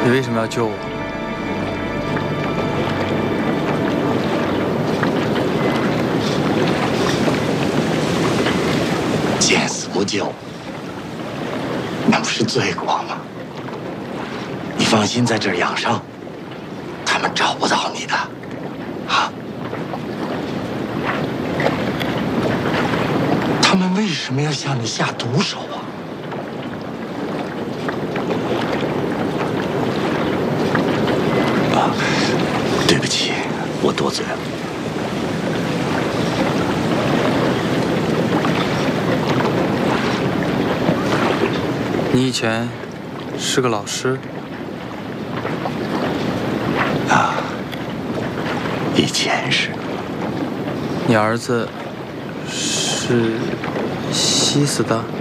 你为什么要救我？ 见死不救，那不是罪过吗？你放心在这儿养伤，他们找不到你的，啊？他们为什么要向你下毒手啊？啊，对不起，我多嘴了。 你以前是个老师啊，以前是。 你儿子是吸死的？